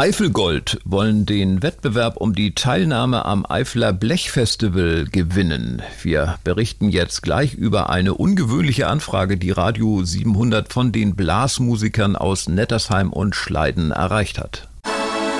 Eifelgold wollen den Wettbewerb um die Teilnahme am Eifler Blechfestival gewinnen. Wir berichten jetzt gleich über eine ungewöhnliche Anfrage, die Radio 700 von den Blasmusikern aus Nettersheim und Schleiden erreicht hat.